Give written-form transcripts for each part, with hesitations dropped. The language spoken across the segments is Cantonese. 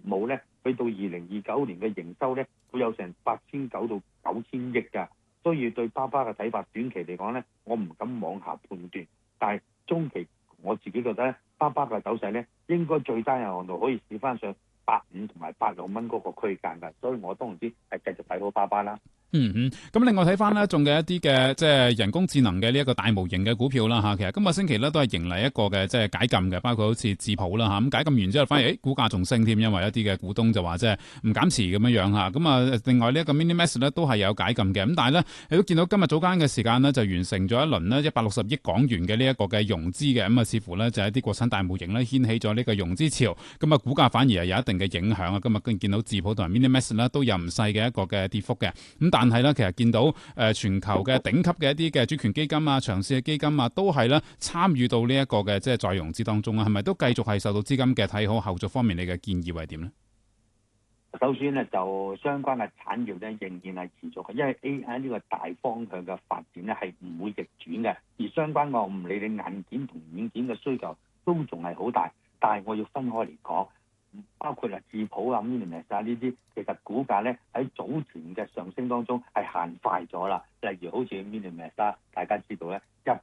務咧，去到2029年嘅營收咧，會有成8900到9000億㗎。所以對巴巴嘅睇法，短期嚟講咧，我唔敢妄下判斷。但係中期我自己覺得咧，巴巴嘅走勢咧，應該最低限度可以試翻上85同埋86蚊嗰個區間㗎。所以我當然之係繼續睇好巴巴啦。 咁另外睇翻呢，仲有一啲嘅即係人工智能嘅呢一個大模型嘅股票啦嚇，其實今個星期呢，都係迎嚟一個嘅即係解禁嘅，包括好似智譜啦嚇，咁解禁完之後，反而股價仲升添，因為一啲嘅股東就話即係唔減持咁樣樣嚇。咁啊，另外呢一個 MiniMax 呢，都係有解禁嘅，咁但係呢，你都見到今日早間嘅時間呢，就完成咗一輪呢160億港元嘅呢一個嘅融資嘅，咁啊似乎呢，就係一啲國產大模型呢，掀起咗呢個融資潮，咁啊股價反而係有一定嘅影響啊。今日見到智譜同埋 MiniMax 呢，都有唔細嘅一個嘅跌幅嘅，咁但係咧，其實見到全球嘅頂級嘅一啲嘅主權基金啊、長線嘅基金啊，都係咧參與到呢一個嘅即係再融資當中啊，係咪都繼續係受到資金嘅睇好？後續方面你嘅建議係點呢？ 首先咧，就相關嘅產業咧仍然係持續嘅，因為 AI 呢個大方向嘅發展咧係唔會逆轉嘅，而相關我唔理你硬件同軟件嘅需求都仲係好大，但係我要分開嚟講。包括智譜啊、MiniMax 啊呢啲，其實股價咧喺早前嘅上升當中係行快咗啦。例如好似 MiniMax 啦，大家知道咧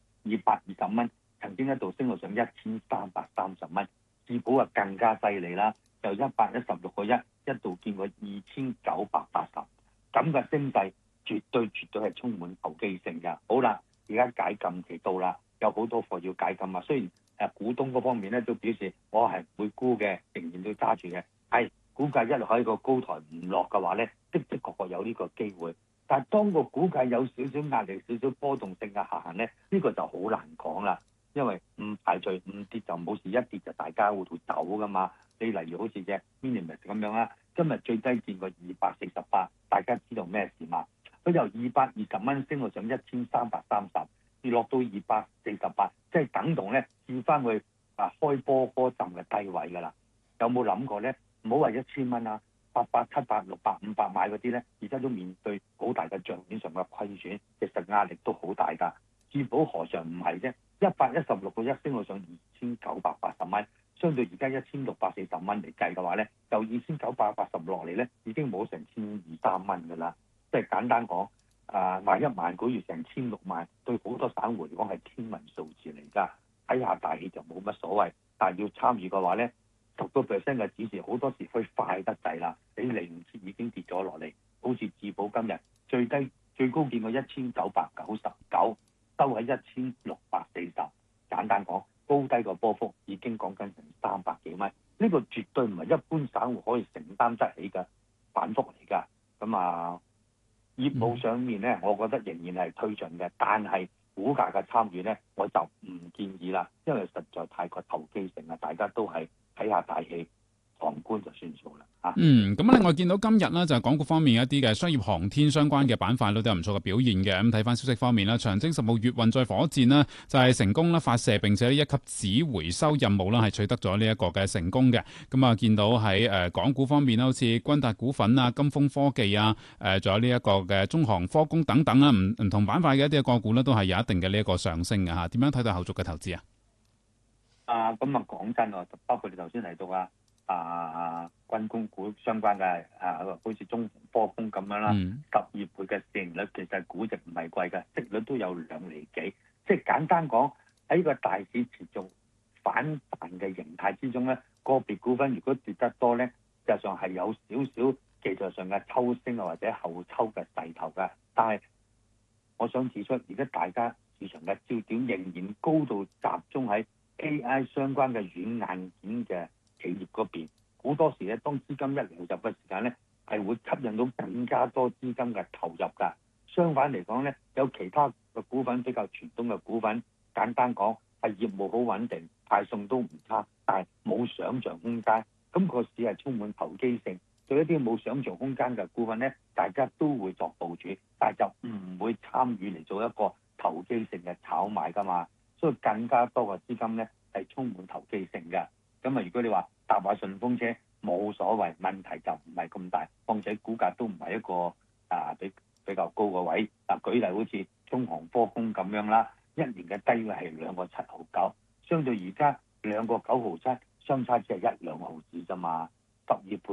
220蚊，曾經一度升到上1330蚊。智譜啊更加犀利啦，由116個一度見過2980，咁嘅升勢絕對係充滿投機性㗎。好啦，而家解禁期到啦，有好多貨要解禁啊。雖然股東嗰方面咧都表示我係唔會沽嘅，仍然都揸住嘅。係股價一路喺個高台唔落嘅話咧，的確有呢個機會。但係當個股價有少少壓力、少少波動性嘅下行咧，呢個就好難講啦。因為唔排除唔跌就冇事，一跌就大家會走噶嘛。你例如好似隻 MiniMax 咁樣啦，今日最低見過248，大家知道咩事嘛？佢由220蚊升到上1330。落到248，即係等同咧試翻去開波嗰陣嘅低位㗎啦。有冇諗過咧？唔好話1000蚊啊，800、700、600、500買嗰啲咧，而家都面對好大嘅帳面上嘅虧損，其實壓力都好大㗎。智譜何嘗唔係啫？116個一升到上2980蚊，相對而家1640蚊嚟計嘅話咧，由2980落嚟咧，已經冇成1200-1300蚊㗎啦。即係簡單講。買1萬股月成16萬，對好多散戶嚟講係天文數字嚟㗎。睇下大氣就冇乜所謂，但係要參與嘅話咧，10%嘅指示好多時會快得滯啦。你嚟唔切已經跌咗落嚟，好似智譜今日最高見過1999，收喺1640。簡單講，高低個波幅已經講緊成300幾蚊，呢個絕對唔係一般散戶可以承擔得起嘅反覆嚟㗎。咁業務上面咧，我覺得仍然係推進嘅，但係股價嘅參與咧，我就唔建議啦，因為實在太過投機性啦，大家都係睇下大氣，旁觀就算數啦嚇。 咁另外見到今日呢，就係港股方面一啲嘅商業航天相關嘅板塊都有唔錯嘅表現嘅。咁睇翻消息方面啦，長征10號月運載火箭呢，就係成功啦發射，並且一級指回收任務啦係取得咗呢一個嘅成功嘅。咁啊見到喺港股方面啦，好似君達股份啊、金風科技啊、仲有呢一個嘅中航科工等等啦，唔同板塊嘅一啲嘅個股呢，都係有一定嘅呢一個上升嘅嚇。點樣睇到後續嘅投資啊？ 咁講真喎，包括你頭先提到軍工股相關嘅好似中航科工咁樣啦，12倍嘅市盈率，其實估值唔係貴嘅，息率都有2厘幾。即係簡單講，喺個大市持續反彈嘅形態之中咧，個別股份如果跌得多咧，實際上係有少少技術上嘅抽升或者後抽嘅勢頭嘅。但係我想指出，而家大家市場嘅焦點仍然高度集中喺 AI 相關嘅軟硬件嘅企業嗰邊，好多時咧，當資金一流入嘅時間咧，係會吸引到更加多資金嘅投入㗎。相反嚟講咧，有其他嘅股份比較傳統嘅股份，簡單講係業務好穩定，派送都唔差，但係冇想像空間。咁個市係充滿投機性，對一啲冇想像空間嘅股份咧，大家都會作部署，但係就唔會參與嚟做一個投機性嘅炒賣㗎嘛。所以更加多嘅資金咧係充滿投機性嘅。咁如果你話搭下順風車冇所謂，問題就唔係咁大。況且股價都唔係一個比較高嘅位。舉例好似中航科工咁樣啦，1年嘅低位係2個7毫9，相對而家2個9毫7，相差只係1-2毫子啫嘛，12倍。